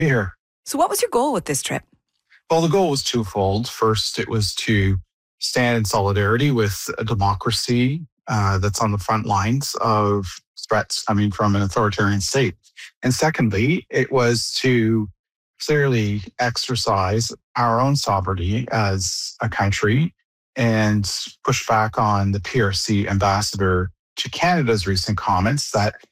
Here. So, what was your goal with this trip? Well, the goal was twofold. First, it was to stand in solidarity with a democracy that's on the front lines of threats coming from an authoritarian state. And secondly, it was to clearly exercise our own sovereignty as a country and push back on the PRC ambassador to Canada's recent comments that